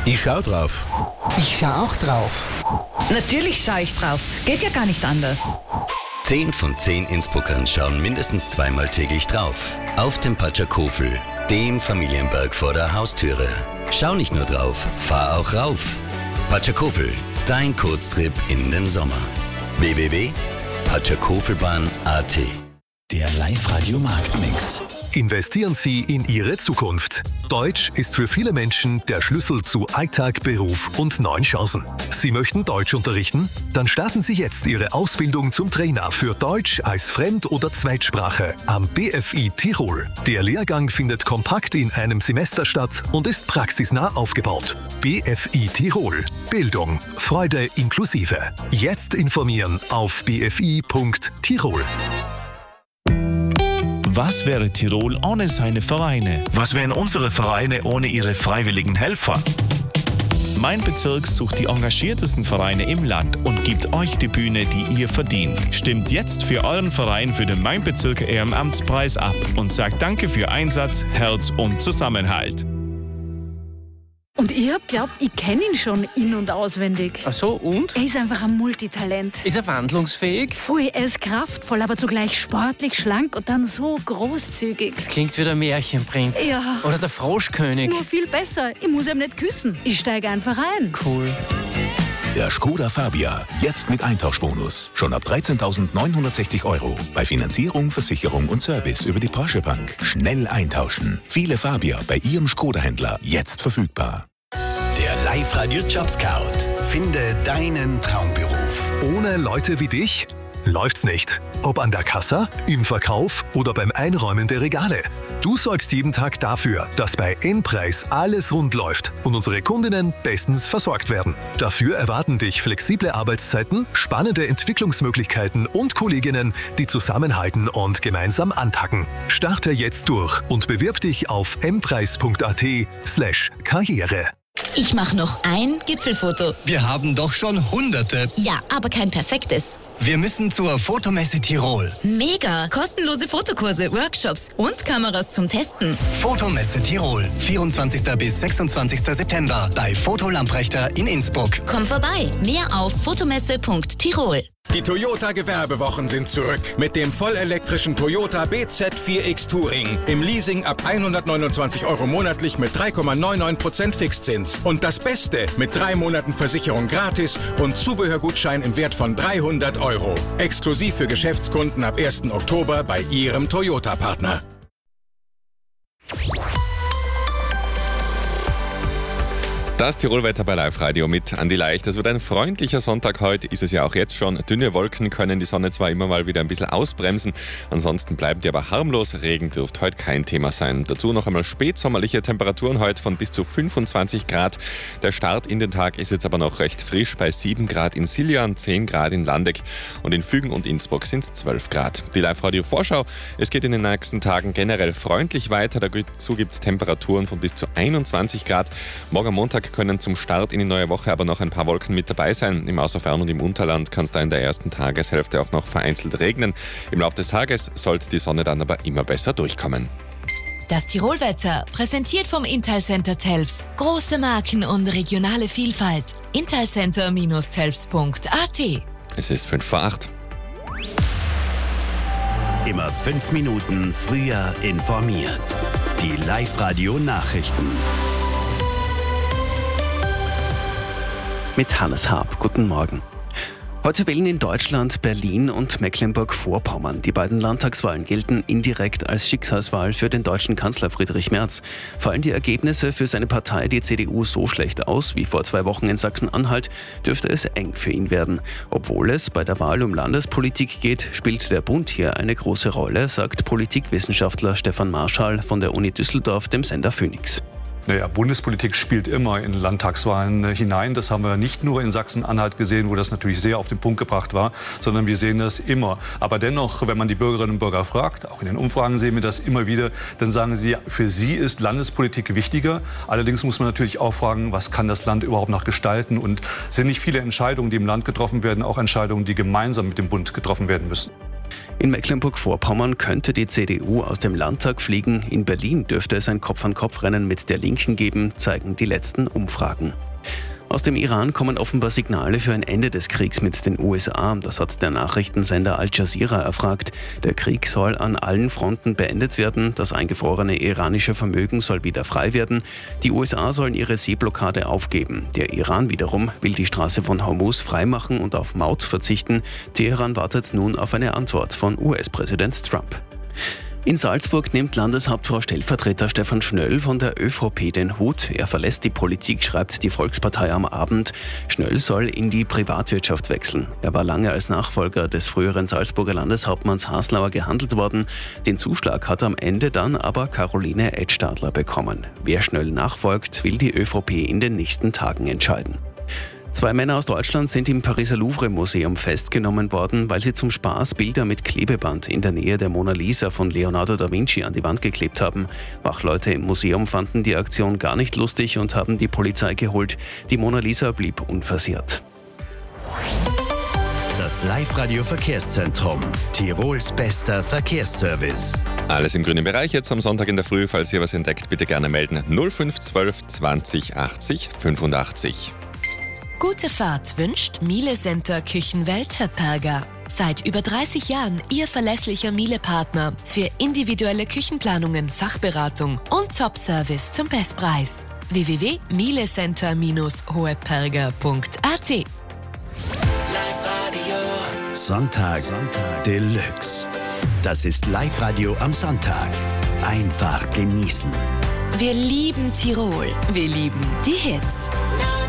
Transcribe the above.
Ich schau drauf. Ich schau auch drauf. Natürlich schaue ich drauf. Geht ja gar nicht anders. 10 von 10 Innsbruckern schauen mindestens zweimal täglich drauf. Auf dem Patschakofel, dem Familienberg vor der Haustüre. Schau nicht nur drauf, fahr auch rauf. Patschakofel, dein Kurztrip in den Sommer. www.patschakofelbahn.at. Der Live-Radio Marktmix. Investieren Sie in Ihre Zukunft. Deutsch ist für viele Menschen der Schlüssel zu Alltag, Beruf und neuen Chancen. Sie möchten Deutsch unterrichten? Dann starten Sie jetzt Ihre Ausbildung zum Trainer für Deutsch als Fremd- oder Zweitsprache am BFI Tirol. Der Lehrgang findet kompakt in einem Semester statt und ist praxisnah aufgebaut. BFI Tirol. Bildung, Freude inklusive. Jetzt informieren auf bfi.tirol. Was wäre Tirol ohne seine Vereine? Was wären unsere Vereine ohne ihre freiwilligen Helfer? Mein Bezirk sucht die engagiertesten Vereine im Land und gibt euch die Bühne, die ihr verdient. Stimmt jetzt für euren Verein für den Mein Bezirk Ehrenamtspreis ab und sagt Danke für Einsatz, Herz und Zusammenhalt. Und ich hab glaubt, ich kenne ihn schon in- und auswendig. Ach so, und? Er ist einfach ein Multitalent. Ist er wandlungsfähig? Voll, er ist kraftvoll, aber zugleich sportlich, schlank und dann so großzügig. Das klingt wie der Märchenprinz. Ja. Oder der Froschkönig. Nur viel besser. Ich muss ihm nicht küssen. Ich steige einfach ein. Cool. Der Skoda Fabia, jetzt mit Eintauschbonus. Schon ab 13.960 €. Bei Finanzierung, Versicherung und Service über die Porsche Bank. Schnell eintauschen. Viele Fabia bei Ihrem Skoda-Händler jetzt verfügbar. Der Live-Radio Jobscout. Finde deinen Traumberuf. Ohne Leute wie dich läuft's nicht. Ob an der Kassa, im Verkauf oder beim Einräumen der Regale. Du sorgst jeden Tag dafür, dass bei N-Preis alles rund läuft und unsere Kundinnen bestens versorgt werden. Dafür erwarten dich flexible Arbeitszeiten, spannende Entwicklungsmöglichkeiten und Kolleginnen, die zusammenhalten und gemeinsam anpacken. Starte jetzt durch und bewirb dich auf mpreis.at/Karriere. Ich mache noch ein Gipfelfoto. Wir haben doch schon Hunderte. Ja, aber kein perfektes. Wir müssen zur Fotomesse Tirol. Mega! Kostenlose Fotokurse, Workshops und Kameras zum Testen. Fotomesse Tirol, 24. bis 26. September bei Foto Lamprechter in Innsbruck. Komm vorbei. Mehr auf fotomesse.tirol. Die Toyota Gewerbewochen sind zurück mit dem vollelektrischen Toyota BZ4X Touring. Im Leasing ab 129 € monatlich mit 3,99% Fixzins. Und das Beste, mit 3 Monaten Versicherung gratis und Zubehörgutschein im Wert von 300 €. Exklusiv für Geschäftskunden ab 1. Oktober bei Ihrem Toyota-Partner. Das Tirolwetter bei Live-Radio mit Andi Leicht. Es wird ein freundlicher Sonntag heute, ist es ja auch jetzt schon. Dünne Wolken können die Sonne zwar immer mal wieder ein bisschen ausbremsen, ansonsten bleiben die aber harmlos. Regen dürfte heute kein Thema sein. Dazu noch einmal spätsommerliche Temperaturen heute von bis zu 25 Grad. Der Start in den Tag ist jetzt aber noch recht frisch bei 7 Grad in Siljan, 10 Grad in Landeck und in Fügen und Innsbruck sind es 12 Grad. Die Live-Radio-Vorschau, es geht in den nächsten Tagen generell freundlich weiter. Dazu gibt es Temperaturen von bis zu 21 Grad. Morgen Montag können zum Start in die neue Woche aber noch ein paar Wolken mit dabei sein. Im Außerfern und im Unterland kann es da in der ersten Tageshälfte auch noch vereinzelt regnen. Im Laufe des Tages sollte die Sonne dann aber immer besser durchkommen. Das Tirolwetter, präsentiert vom Intalcenter Telfs. Große Marken und regionale Vielfalt. Intalcenter-telfs.at. Es ist 7:55. Immer 5 Minuten früher informiert. Die Live-Radio-Nachrichten. Mit Hannes Haab. Guten Morgen. Heute wählen in Deutschland Berlin und Mecklenburg-Vorpommern. Die beiden Landtagswahlen gelten indirekt als Schicksalswahl für den deutschen Kanzler Friedrich Merz. Fallen die Ergebnisse für seine Partei, die CDU, so schlecht aus wie vor 2 Wochen in Sachsen-Anhalt, dürfte es eng für ihn werden. Obwohl es bei der Wahl um Landespolitik geht, spielt der Bund hier eine große Rolle, sagt Politikwissenschaftler Stefan Marschall von der Uni Düsseldorf dem Sender Phoenix. Naja, Bundespolitik spielt immer in Landtagswahlen hinein. Das haben wir nicht nur in Sachsen-Anhalt gesehen, wo das natürlich sehr auf den Punkt gebracht war, sondern wir sehen das immer. Aber dennoch, wenn man die Bürgerinnen und Bürger fragt, auch in den Umfragen sehen wir das immer wieder, dann sagen sie, für sie ist Landespolitik wichtiger. Allerdings muss man natürlich auch fragen, was kann das Land überhaupt noch gestalten? Und sind nicht viele Entscheidungen, die im Land getroffen werden, auch Entscheidungen, die gemeinsam mit dem Bund getroffen werden müssen? In Mecklenburg-Vorpommern könnte die CDU aus dem Landtag fliegen. In Berlin dürfte es ein Kopf-an-Kopf-Rennen mit der Linken geben, zeigen die letzten Umfragen. Aus dem Iran kommen offenbar Signale für ein Ende des Kriegs mit den USA. Das hat der Nachrichtensender Al Jazeera erfragt. Der Krieg soll an allen Fronten beendet werden. Das eingefrorene iranische Vermögen soll wieder frei werden. Die USA sollen ihre Seeblockade aufgeben. Der Iran wiederum will die Straße von Hormuz freimachen und auf Maut verzichten. Teheran wartet nun auf eine Antwort von US-Präsident Trump. In Salzburg nimmt Landeshauptfrau Stellvertreter Stefan Schnöll von der ÖVP den Hut. Er verlässt die Politik, schreibt die Volkspartei am Abend. Schnöll soll in die Privatwirtschaft wechseln. Er war lange als Nachfolger des früheren Salzburger Landeshauptmanns Haslauer gehandelt worden. Den Zuschlag hat am Ende dann aber Caroline Edstadler bekommen. Wer Schnöll nachfolgt, will die ÖVP in den nächsten Tagen entscheiden. 2 Männer aus Deutschland sind im Pariser Louvre-Museum festgenommen worden, weil sie zum Spaß Bilder mit Klebeband in der Nähe der Mona Lisa von Leonardo da Vinci an die Wand geklebt haben. Wachleute im Museum fanden die Aktion gar nicht lustig und haben die Polizei geholt. Die Mona Lisa blieb unversehrt. Das Live-Radio-Verkehrszentrum. Tirols bester Verkehrsservice. Alles im grünen Bereich jetzt am Sonntag in der Früh. Falls ihr was entdeckt, bitte gerne melden. 0512 20 80 85. Gute Fahrt wünscht Miele Center Küchenwelt Höpperger. Seit über 30 Jahren Ihr verlässlicher Miele-Partner für individuelle Küchenplanungen, Fachberatung und Top-Service zum Bestpreis. www.mielecenter-hoheperger.at. Sonntag Deluxe. Das ist Live-Radio am Sonntag. Einfach genießen. Wir lieben Tirol. Wir lieben die Hits.